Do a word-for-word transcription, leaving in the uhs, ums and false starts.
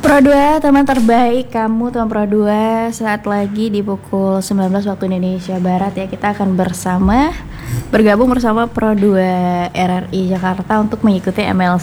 Pro dua, teman terbaik kamu, teman Pro dua. Saat lagi di pukul sembilan belas waktu Indonesia Barat ya, kita akan bersama bergabung bersama Pro dua R R I Jakarta untuk mengikuti M L